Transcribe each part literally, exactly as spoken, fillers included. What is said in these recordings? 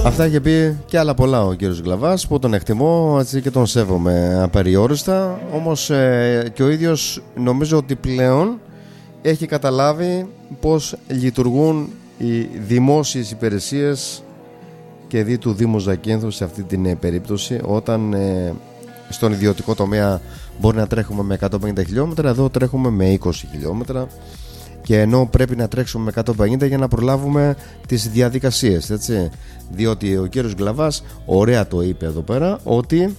Αυτά είχε πει και άλλα πολλά ο κύριος Γκλαβάς, που τον εκτιμώ έτσι και τον σέβομαι απεριόριστα. Όμως ε, και ο ίδιος νομίζω ότι πλέον έχει καταλάβει πώς λειτουργούν οι δημόσιες υπηρεσίες και δι του Δήμου Ζακίνθου σε αυτή την ε, περίπτωση, όταν ε, στον ιδιωτικό τομέα μπορεί να τρέχουμε με εκατόν πενήντα χιλιόμετρα, εδώ τρέχουμε με είκοσι χιλιόμετρα, και ενώ πρέπει να τρέξουμε με εκατόν πενήντα για να προλάβουμε τις διαδικασίες, έτσι. Διότι ο κύριος Γκλαβάς ωραία το είπε εδώ πέρα, ότι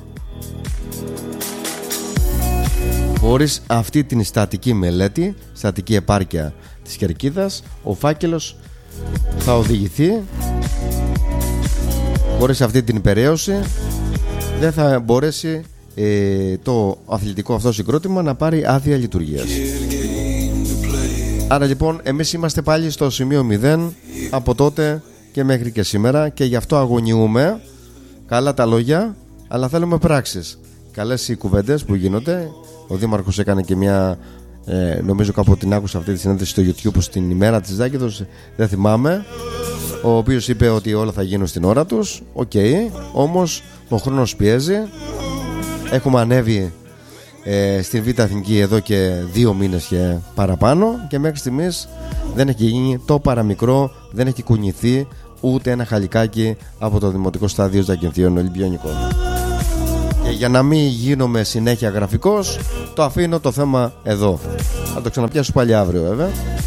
χωρίς αυτή την στατική μελέτη, στατική επάρκεια της κερκίδας, ο φάκελος θα οδηγηθεί, χωρίς αυτή την υπεραίωση δεν θα μπορέσει ε, το αθλητικό αυτό συγκρότημα να πάρει άδεια λειτουργίας. Άρα λοιπόν εμείς είμαστε πάλι στο σημείο μηδέν από τότε και μέχρι και σήμερα, και γι' αυτό αγωνιούμε. Καλά τα λόγια, αλλά θέλουμε πράξεις. Καλές οι κουβέντες που γίνονται. Ο Δήμαρχος έκανε και μια ε, νομίζω κάπου την άκουσα αυτή τη συνέντευξη στο YouTube στην ημέρα της Ζάκηδος, δεν θυμάμαι, ο οποίος είπε ότι όλα θα γίνουν στην ώρα τους. Οκ, okay, όμως ο χρόνος πιέζει. Έχουμε ανέβει ε, στην Β' Εθνική εδώ και δύο μήνες και παραπάνω, και μέχρι στιγμής δεν έχει γίνει το παραμικρό, δεν έχει κουνηθεί ούτε ένα χαλικάκι από το δημοτικό στάδιο Ζακυνθίων Ολυμπιονικών. Και για να μην γίνομαι συνέχεια γραφικός, το αφήνω το θέμα εδώ. Θα το ξαναπιάσω πάλι αύριο βέβαια.